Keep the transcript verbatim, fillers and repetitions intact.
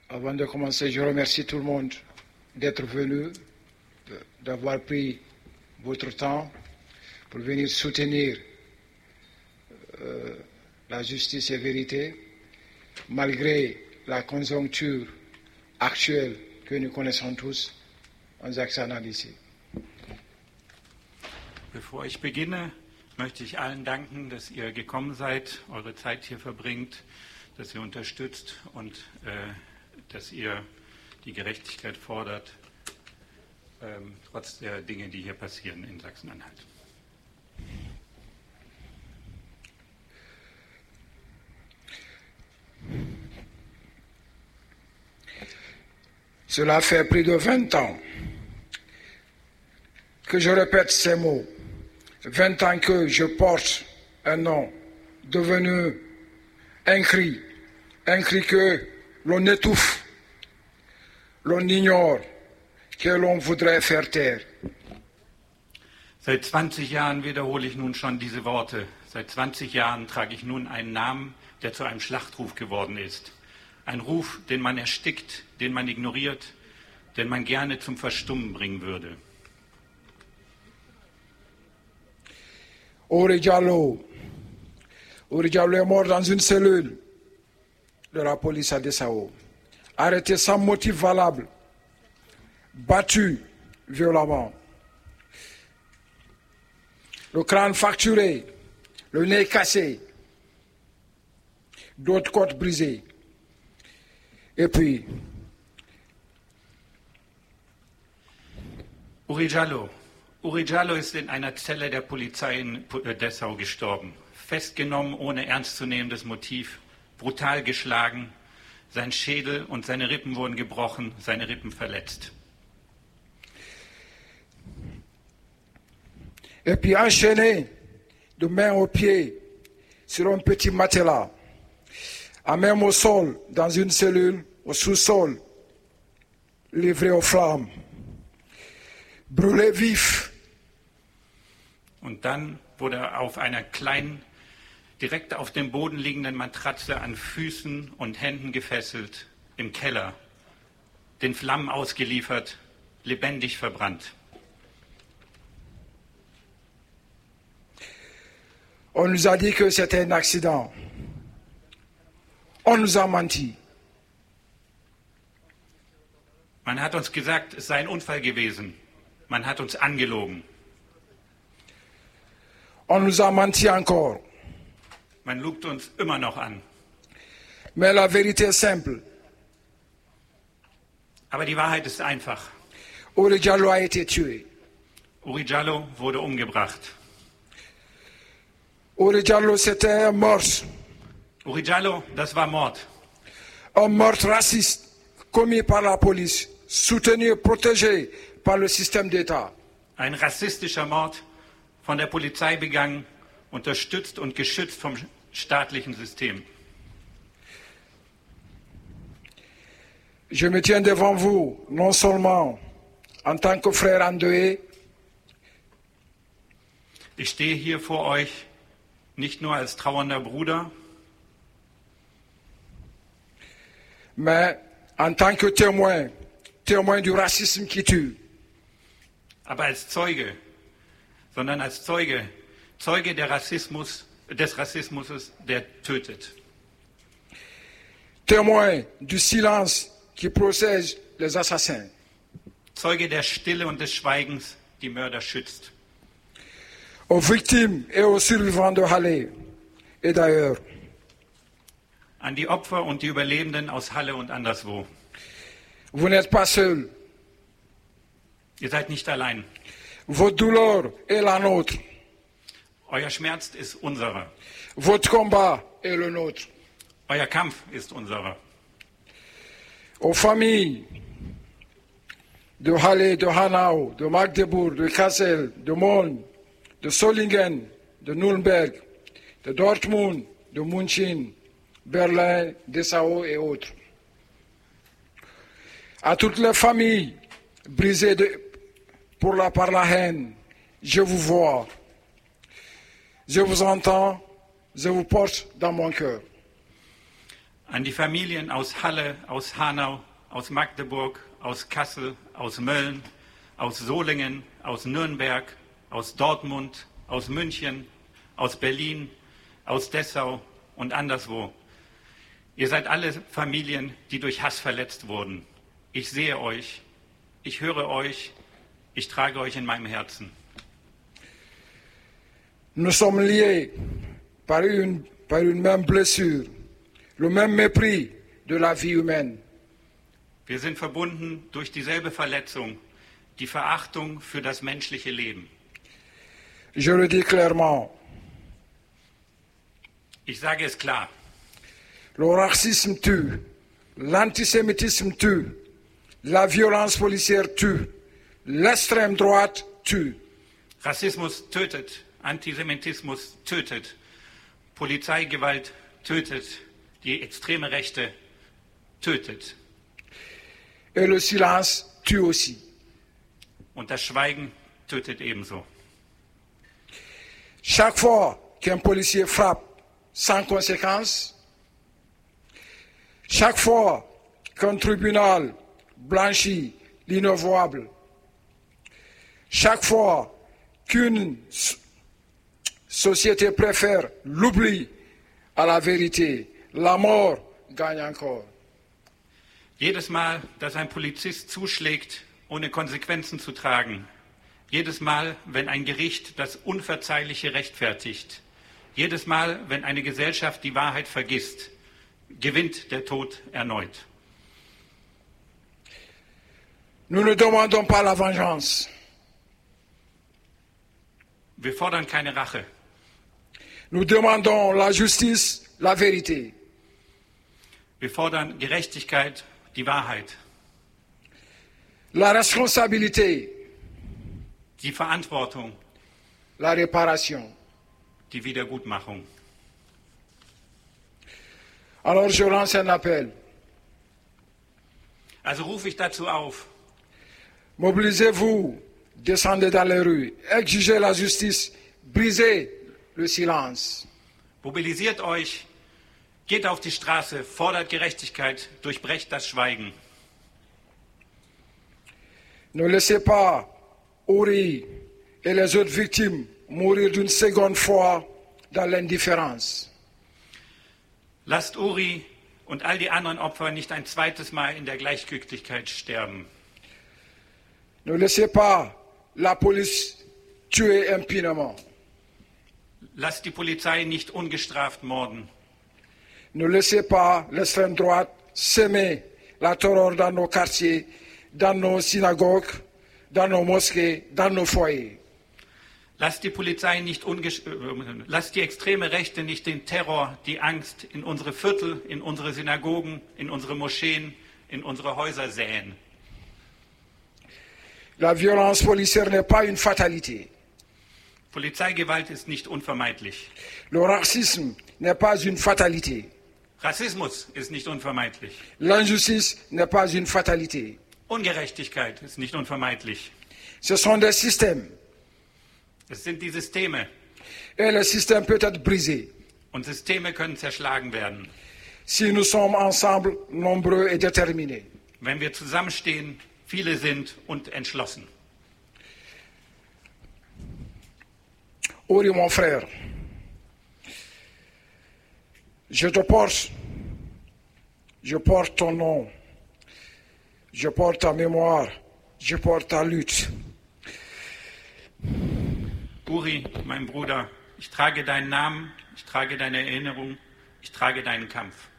Avant de commencer, je remercie tout le monde d'être venu, d'avoir pris votre temps pour venir soutenir euh, la justice et la vérité, malgré la conjoncture aktuell que nous connaissons tous. Unser Exzellent. Bevor ich beginne, möchte ich allen danken, dass ihr gekommen seid, eure Zeit hier verbringt, dass ihr unterstützt und äh, dass ihr die Gerechtigkeit fordert, ähm, trotz der Dinge, die hier passieren in Sachsen-Anhalt. Cela fait plus de vingt ans que je répète ces mots. vingt ans que je porte un nom devenu un cri, un cri que l'on étouffe, l'on ignore, que l'on voudrait faire taire. Seit zwanzig Jahren wiederhole ich nun schon diese Worte. Seit zwanzig Jahren trage ich nun einen Namen, der zu einem Schlachtruf geworden ist. Ein Ruf, den man erstickt, den man ignoriert, den man gerne zum Verstummen bringen würde. Ouri Diallo. Ouri Diallo est mort dans une cellule de la police à Dessau, arrêté sans motif valable, battu violemment, le crâne fracturé, le nez cassé, d'autres côtes brisées. Et puis, Ouri Diallo. Ouri Diallo ist in einer Zelle der Polizei in Dessau gestorben. Festgenommen ohne ernstzunehmendes Motiv, brutal geschlagen. Sein Schädel und seine Rippen wurden gebrochen, seine Rippen verletzt. Et puis enchaîné de main aux pieds sur un petit matelas, à même au sol, dans une cellule, au sous-sol, livré aux flammes, brûlé vif. Und dann wurde er auf einer kleinen, direkt auf dem Boden liegenden Matratze an Füßen und Händen gefesselt, im Keller, den Flammen ausgeliefert, lebendig verbrannt. On nous a dit que c'était un accident. On nous a menti. Man hat uns gesagt, es sei ein Unfall gewesen. Man hat uns angelogen. On nous a menti encore. Man lügt uns immer noch an. Mais la vérité est simple. Aber die Wahrheit ist einfach. Ouri Diallo a été tué. Ouri Diallo wurde umgebracht. Ouri Diallo, c'était un mort. Ouri Diallo, das war Mord. Un mort raciste commis par la police, soutenu et protégé par le système d'État. Ein rassistischer Mord, von der Polizei begangen, unterstützt und geschützt vom staatlichen System. Je me tiens devant vous, non seulement en tant que frère endeuillé, ich stehe hier vor euch nicht nur als trauernder Bruder, mais en tant que témoin, témoin du racisme qui tue. aber als Zeuge, sondern als Zeuge, Zeuge der Rassismus, des Rassismus, der tötet. Témoin du silence qui protège les assassins. Zeuge der Stille und des Schweigens, die Mörder schützt. Aux victimes et aux survivants de Halle et d'ailleurs. An die Opfer und die Überlebenden aus Halle und anderswo. Vous n'êtes pas seuls. Ihr seid nicht allein. Votre douleur est la nôtre. Euer Schmerz ist unserer. Votre combat est le nôtre. Euer Kampf ist unserer. Aux familles de Halle, de Hanau, de Magdeburg, de Kassel, de Bonn, de Solingen, de Nürnberg, de Dortmund, de München, Berlin, Dessau et autres. À toutes les familles brisées de, pour la, par la haine, je vous vois, je vous entends, je vous porte dans mon cœur. An die Familien aus Halle, aus Hanau, aus Magdeburg, aus Kassel, aus Mölln, aus Solingen, aus Nürnberg, aus Dortmund, aus München, aus Berlin, aus Dessau und anderswo. Ihr seid alle Familien, die durch Hass verletzt wurden. Ich sehe euch, ich höre euch, ich trage euch in meinem Herzen. Nous sommes liés par une, par une même blessure, le même mépris de la vie humaine. Wir sind verbunden durch dieselbe Verletzung, die Verachtung für das menschliche Leben. Je le dis clairement. Ich sage es klar. Le racisme tue, l'antisémitisme tue, la violence policière tue, l'extrême droite tue. Rassismus tötet, Antisemitismus tötet, Polizeigewalt tötet, die extreme Rechte tötet. Et le silence tue aussi. Und das Schweigen tötet ebenso. Chaque fois qu'un policier frappe sans conséquence, chaque fois qu'un tribunal blanchit l'inavouable, chaque fois qu'une société préfère l'oubli à la vérité, la mort gagne encore. Jedes Mal, dass ein Polizist zuschlägt, ohne Konsequenzen zu tragen, jedes Mal, wenn ein Gericht das Unverzeihliche rechtfertigt, jedes Mal, wenn eine Gesellschaft die Wahrheit vergisst, gewinnt der Tod erneut. Nous ne demandons pas la vengeance. Wir fordern keine Rache. Nous demandons la justice, la vérité. Wir fordern Gerechtigkeit, die Wahrheit. La responsabilité, Die Verantwortung, la réparation. die Wiedergutmachung. Alors je lance un appel. Also rufe ich dazu auf, Mobilisez-vous, descendez dans les rues, exigez la justice, brisez le silence. mobilisiert euch, geht auf die Straße, fordert Gerechtigkeit, durchbrecht das Schweigen. Ne laissez pas Uri et les autres victimes mourir d'une seconde fois dans l'indifférence. Lasst Uri und all die anderen Opfer nicht ein zweites Mal in der Gleichgültigkeit sterben. Ne laissez pas la police tuer impunément. Lasst die Polizei nicht ungestraft morden. Ne laissez pas l'extrême droite semer la terreur dans nos quartiers, dans nos synagogues, dans nos mosquées, dans nos foyers. Lasst die Polizei nicht unges- äh, lasst die extreme Rechte nicht den Terror, die Angst in unsere Viertel, in unsere Synagogen, in unsere Moscheen, in unsere Häuser säen. La violence policière n'est pas une fatalité. Polizeigewalt ist nicht unvermeidlich. Le racisme n'est pas une fatalité. Rassismus ist nicht unvermeidlich. L'injustice n'est pas une fatalité. Ungerechtigkeit ist nicht unvermeidlich. Ce sont des systèmes. Es sind die Systeme. Et le système peut être brisé Und Systeme können zerschlagen werden, si nous sommes ensemble, nombreux et déterminés. wenn wir zusammenstehen, viele sind und entschlossen. Uri, mon frère, je te porte, je porte ton nom, je porte ta mémoire, je porte ta lutte. Uri, mein Bruder, ich trage deinen Namen, ich trage deine Erinnerung, ich trage deinen Kampf.